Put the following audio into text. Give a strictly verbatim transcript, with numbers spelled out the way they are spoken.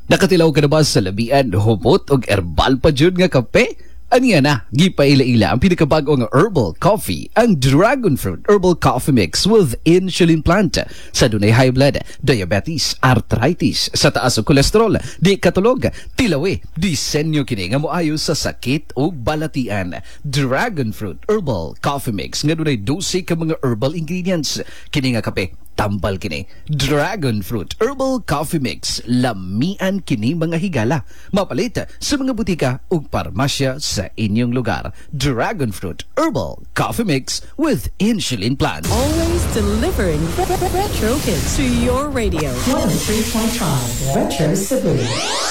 Nakatilaw ka na ba sa labian, humot o herbal pa dyan nga kape? Aniya na, gipaila-ila ang pinakabago nga herbal coffee, ang Dragon Fruit Herbal Coffee Mix with insulin plant. Sa dunay high blood, diabetes, arthritis, sa taas o kolesterol, di katulog, tilawi, disenyo kini nga moayo sa sakit o balatian. Dragon Fruit Herbal Coffee Mix nga dunay dose ka mga herbal ingredients. Kini nga kape, tambal kini. Dragon Fruit Herbal Coffee Mix, lamian kini mga higala. Mapalit sa mga butika ug parmasya sa inyong lugar. Dragon Fruit Herbal Coffee Mix with insulin plant. Always delivering retro hits to your radio. one oh three point five Retro Cebu.